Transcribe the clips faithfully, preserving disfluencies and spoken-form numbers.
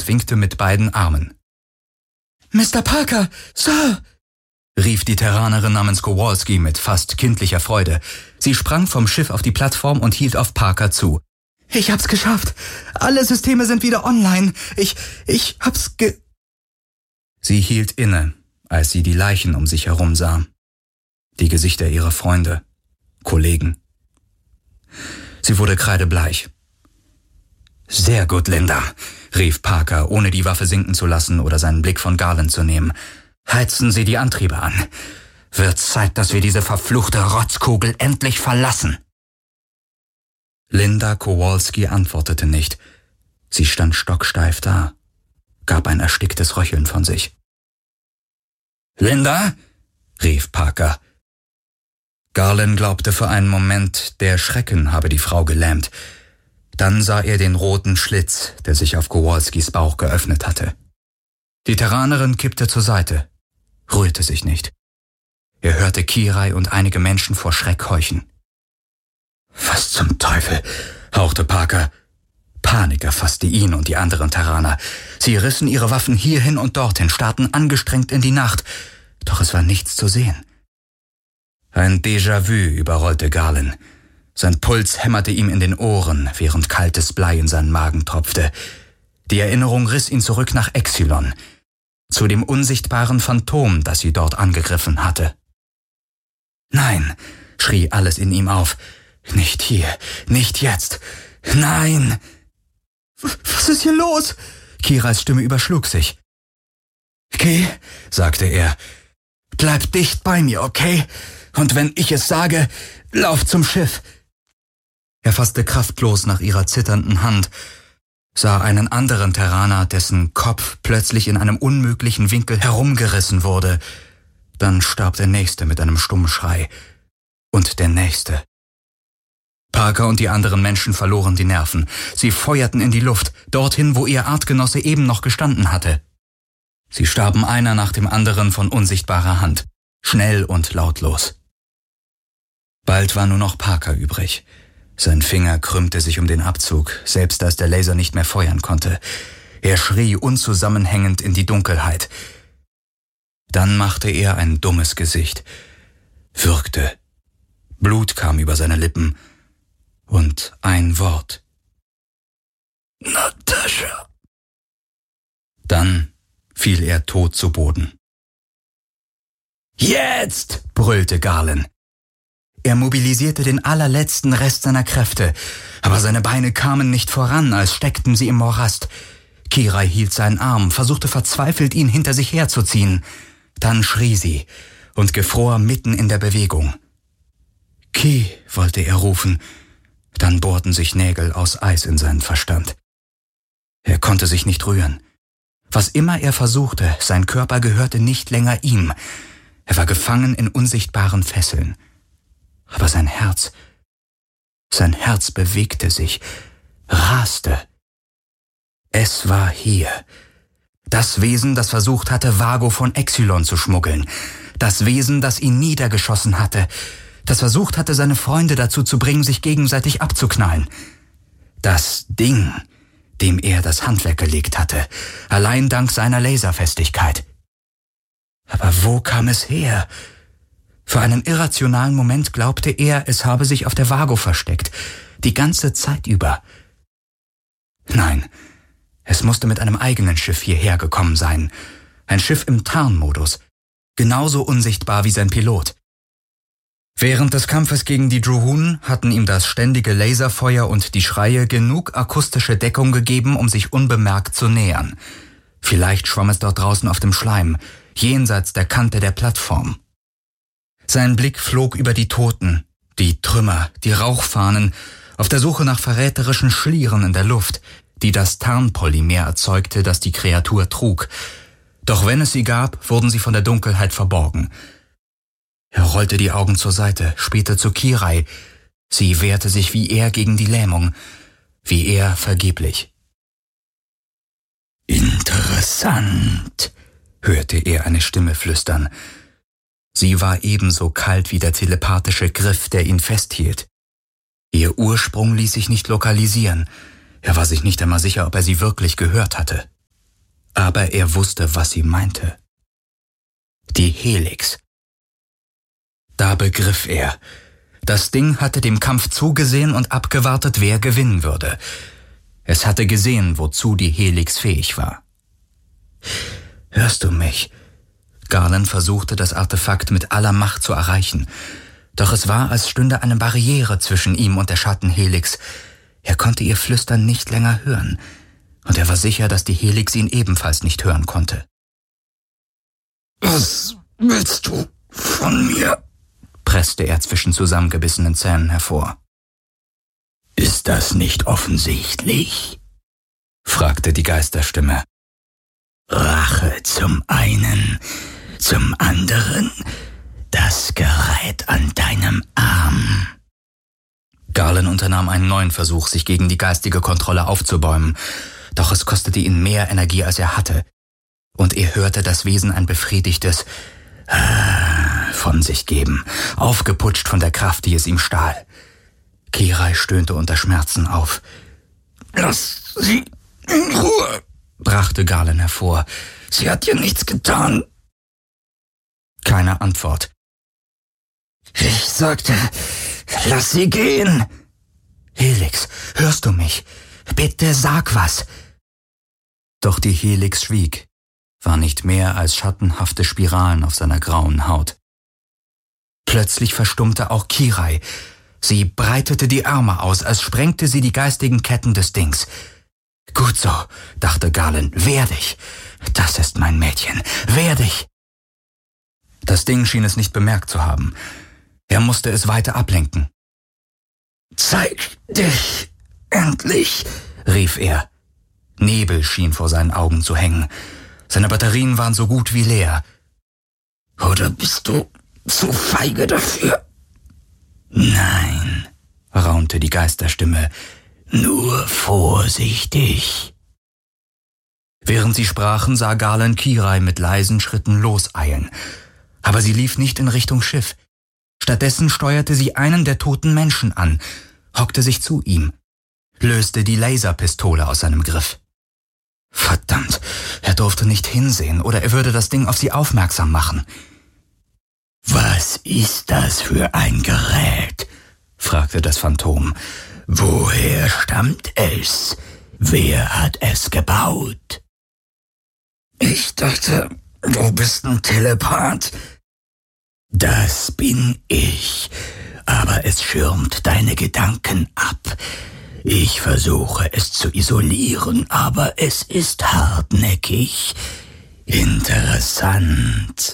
winkte mit beiden Armen. »Mister Parker, Sir!« rief die Terranerin namens Kowalski mit fast kindlicher Freude. Sie sprang vom Schiff auf die Plattform und hielt auf Parker zu. »Ich hab's geschafft! Alle Systeme sind wieder online! Ich, ich hab's ge...« Sie hielt inne, als sie die Leichen um sich herum sah. Die Gesichter ihrer Freunde, Kollegen. Sie wurde kreidebleich. »Sehr gut, Linda«, rief Parker, ohne die Waffe sinken zu lassen oder seinen Blick von Garland zu nehmen. »Heizen Sie die Antriebe an. Wird Zeit, dass wir diese verfluchte Rotzkugel endlich verlassen.« Linda Kowalski antwortete nicht. Sie stand stocksteif da, gab ein ersticktes Röcheln von sich. »Linda?« rief Parker. Garland glaubte für einen Moment, der Schrecken habe die Frau gelähmt. Dann sah er den roten Schlitz, der sich auf Kowalskis Bauch geöffnet hatte. Die Terranerin kippte zur Seite, rührte sich nicht. Er hörte Kirai und einige Menschen vor Schreck keuchen. »Was zum Teufel?« hauchte Parker. Panik erfasste ihn und die anderen Terraner. Sie rissen ihre Waffen hierhin und dorthin, starrten angestrengt in die Nacht. Doch es war nichts zu sehen. Ein Déjà-vu überrollte Garland. Sein Puls hämmerte ihm in den Ohren, während kaltes Blei in seinen Magen tropfte. Die Erinnerung riss ihn zurück nach Exilon, zu dem unsichtbaren Phantom, das sie dort angegriffen hatte. »Nein«, schrie alles in ihm auf. »Nicht hier, nicht jetzt, nein!« »Was ist hier los?« Kirais Stimme überschlug sich. »Geh«, sagte er. »Bleib dicht bei mir, okay? Und wenn ich es sage, lauf zum Schiff.« Er fasste kraftlos nach ihrer zitternden Hand, sah einen anderen Terraner, dessen Kopf plötzlich in einem unmöglichen Winkel herumgerissen wurde. Dann starb der Nächste mit einem stummen Schrei. Und der Nächste. Parker und die anderen Menschen verloren die Nerven. Sie feuerten in die Luft, dorthin, wo ihr Artgenosse eben noch gestanden hatte. Sie starben einer nach dem anderen von unsichtbarer Hand, schnell und lautlos. Bald war nur noch Parker übrig. Sein Finger krümmte sich um den Abzug, selbst als der Laser nicht mehr feuern konnte. Er schrie unzusammenhängend in die Dunkelheit. Dann machte er ein dummes Gesicht, würgte. Blut kam über seine Lippen und ein Wort. »Natascha!« Dann fiel er tot zu Boden. »Jetzt!« brüllte Garland. Er mobilisierte den allerletzten Rest seiner Kräfte, aber seine Beine kamen nicht voran, als steckten sie im Morast. Kirai hielt seinen Arm, versuchte verzweifelt, ihn hinter sich herzuziehen. Dann schrie sie und gefror mitten in der Bewegung. »Ki«, wollte er rufen. Dann bohrten sich Nägel aus Eis in seinen Verstand. Er konnte sich nicht rühren. Was immer er versuchte, sein Körper gehörte nicht länger ihm. Er war gefangen in unsichtbaren Fesseln. Aber sein Herz, sein Herz bewegte sich, raste. Es war hier. Das Wesen, das versucht hatte, Vago von Exilon zu schmuggeln. Das Wesen, das ihn niedergeschossen hatte. Das versucht hatte, seine Freunde dazu zu bringen, sich gegenseitig abzuknallen. Das Ding, dem er das Handwerk gelegt hatte, allein dank seiner Laserfestigkeit. Aber wo kam es her? Für einen irrationalen Moment glaubte er, es habe sich auf der Vago versteckt, die ganze Zeit über. Nein, es musste mit einem eigenen Schiff hierher gekommen sein. Ein Schiff im Tarnmodus, genauso unsichtbar wie sein Pilot. Während des Kampfes gegen die Druhun hatten ihm das ständige Laserfeuer und die Schreie genug akustische Deckung gegeben, um sich unbemerkt zu nähern. Vielleicht schwamm es dort draußen auf dem Schleim, jenseits der Kante der Plattform. Sein Blick flog über die Toten, die Trümmer, die Rauchfahnen, auf der Suche nach verräterischen Schlieren in der Luft, die das Tarnpolymer erzeugte, das die Kreatur trug. Doch wenn es sie gab, wurden sie von der Dunkelheit verborgen. Er rollte die Augen zur Seite, spähte zu Kirai. Sie wehrte sich wie er gegen die Lähmung, wie er vergeblich. »Interessant«, hörte er eine Stimme flüstern. Sie war ebenso kalt wie der telepathische Griff, der ihn festhielt. Ihr Ursprung ließ sich nicht lokalisieren. Er war sich nicht einmal sicher, ob er sie wirklich gehört hatte. Aber er wusste, was sie meinte. Die Helix. Da begriff er. Das Ding hatte dem Kampf zugesehen und abgewartet, wer gewinnen würde. Es hatte gesehen, wozu die Helix fähig war. »Hörst du mich?« Garland versuchte, das Artefakt mit aller Macht zu erreichen. Doch es war, als stünde eine Barriere zwischen ihm und der Schattenhelix. Er konnte ihr Flüstern nicht länger hören. Und er war sicher, dass die Helix ihn ebenfalls nicht hören konnte. »Was willst du von mir?« presste er zwischen zusammengebissenen Zähnen hervor. »Ist das nicht offensichtlich?« fragte die Geisterstimme. »Rache zum einen, zum anderen das Gerät an deinem Arm.« Garland unternahm einen neuen Versuch, sich gegen die geistige Kontrolle aufzubäumen, doch es kostete ihn mehr Energie, als er hatte, und er hörte das Wesen ein befriedigtes Ah von sich geben, aufgeputscht von der Kraft, die es ihm stahl. Kirai stöhnte unter Schmerzen auf. »Lass sie in Ruhe«, brachte Garland hervor. »Sie hat dir nichts getan.« Keine Antwort. »Ich sagte, lass sie gehen.« »Helix, hörst du mich? Bitte sag was.« Doch die Helix schwieg, war nicht mehr als schattenhafte Spiralen auf seiner grauen Haut. Plötzlich verstummte auch Kirai. Sie breitete die Arme aus, als sprengte sie die geistigen Ketten des Dings. »Gut so«, dachte Garland, »wehr dich. Das ist mein Mädchen. Wehr dich.« Das Ding schien es nicht bemerkt zu haben. Er musste es weiter ablenken. »Zeig dich endlich«, rief er. Nebel schien vor seinen Augen zu hängen. Seine Batterien waren so gut wie leer. »Oder bist du zu feige dafür?« »Nein«, raunte die Geisterstimme, »nur vorsichtig.« Während sie sprachen, sah Garland Kirai mit leisen Schritten loseilen. Aber sie lief nicht in Richtung Schiff. Stattdessen steuerte sie einen der toten Menschen an, hockte sich zu ihm, löste die Laserpistole aus seinem Griff. Verdammt, er durfte nicht hinsehen, oder er würde das Ding auf sie aufmerksam machen. »Was ist das für ein Gerät?« fragte das Phantom. »Woher stammt es? Wer hat es gebaut?« »Ich dachte, du bist ein Telepath.« »Das bin ich, aber es schirmt deine Gedanken ab. Ich versuche es zu isolieren, aber es ist hartnäckig. Interessant.«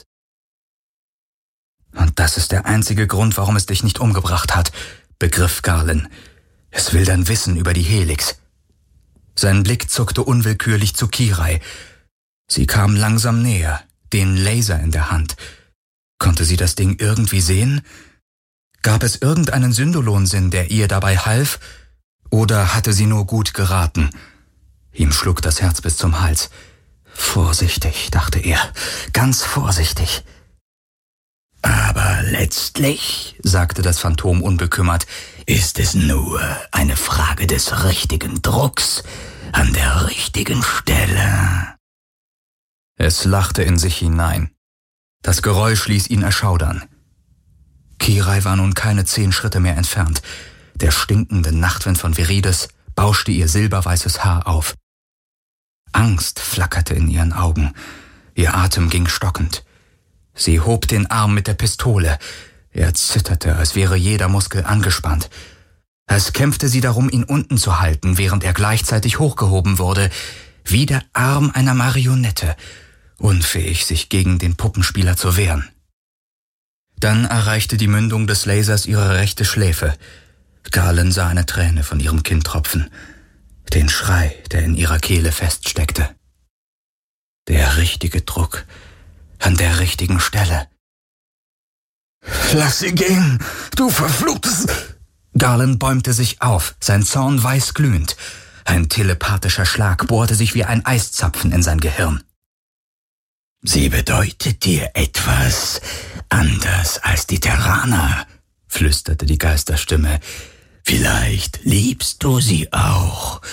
»Und das ist der einzige Grund, warum es dich nicht umgebracht hat«, begriff Garland. »Es will dein Wissen über die Helix.« Sein Blick zuckte unwillkürlich zu Kirai. Sie kam langsam näher, den Laser in der Hand. Konnte sie das Ding irgendwie sehen? Gab es irgendeinen Syndolon-Sinn, der ihr dabei half? Oder hatte sie nur gut geraten? Ihm schlug das Herz bis zum Hals. Vorsichtig, dachte er, ganz vorsichtig. »Aber letztlich«, sagte das Phantom unbekümmert, »ist es nur eine Frage des richtigen Drucks an der richtigen Stelle.« Es lachte in sich hinein. Das Geräusch ließ ihn erschaudern. Kirai war nun keine zehn Schritte mehr entfernt. Der stinkende Nachtwind von Virides bauschte ihr silberweißes Haar auf. Angst flackerte in ihren Augen. Ihr Atem ging stockend. Sie hob den Arm mit der Pistole. Er zitterte, als wäre jeder Muskel angespannt. Als kämpfte sie darum, ihn unten zu halten, während er gleichzeitig hochgehoben wurde, wie der Arm einer Marionette, unfähig, sich gegen den Puppenspieler zu wehren. Dann erreichte die Mündung des Lasers ihre rechte Schläfe. Garland sah eine Träne von ihrem Kinn tropfen, den Schrei, der in ihrer Kehle feststeckte. Der richtige Druck, an der richtigen Stelle. »Lass sie gehen, du verfluchtes...« Garland bäumte sich auf, sein Zorn weißglühend. Ein telepathischer Schlag bohrte sich wie ein Eiszapfen in sein Gehirn. »Sie bedeutet dir etwas anders als die Terraner«, flüsterte die Geisterstimme. »Vielleicht liebst du sie auch